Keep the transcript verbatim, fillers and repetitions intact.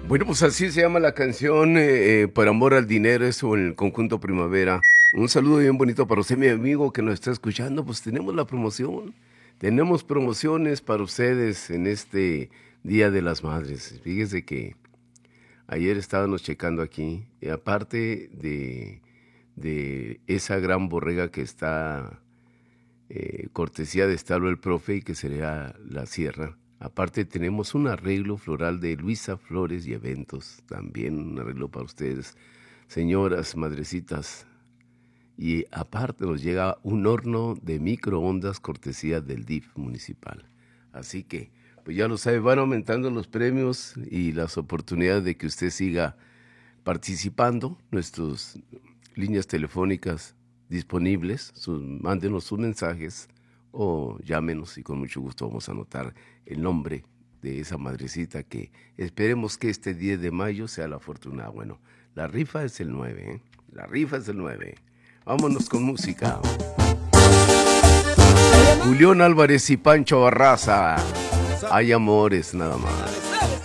Bueno, pues así se llama la canción, eh, eh, Por Amor al Dinero, eso en el conjunto Primavera. Un saludo bien bonito para usted, mi amigo, que nos está escuchando. Pues tenemos la promoción, tenemos promociones para ustedes en este Día de las Madres. Fíjese que ayer estábamos checando aquí, y aparte de, de esa gran borrega que está eh, cortesía de Establo el Profe y que sería la Sierra. Aparte tenemos un arreglo floral de Luisa Flores y Eventos, también un arreglo para ustedes, señoras, madrecitas. Y aparte nos llega un horno de microondas cortesía del D I F municipal. Así que, pues ya lo sabe, van aumentando los premios y las oportunidades de que usted siga participando. Nuestras líneas telefónicas disponibles, sus, mándenos sus mensajes o llámenos y con mucho gusto vamos a anotar el nombre de esa madrecita que esperemos que este diez de mayo sea la afortunada. Bueno, la rifa es el nueve, ¿eh? La rifa es el nueve. Vámonos con música. Julián Álvarez y Pancho Barraza. Hay amores nada más.